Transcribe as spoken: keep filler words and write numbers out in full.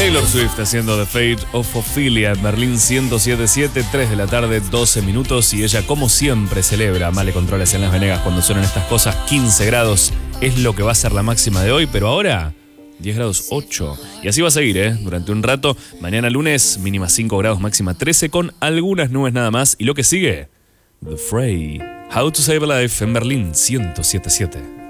Taylor Swift haciendo The Fate of Ophelia en Berlín ciento siete punto siete, tres de la tarde, doce minutos. Y ella, como siempre, celebra Male Controles en Las Venegas cuando suenan estas cosas. quince grados es lo que va a ser la máxima de hoy, pero ahora diez grados ocho. Y así va a seguir, ¿eh? Durante un rato. Mañana lunes, mínima cinco grados, máxima trece, con algunas nubes nada más. Y lo que sigue, The Fray, How to Save a Life en Berlín ciento siete punto siete.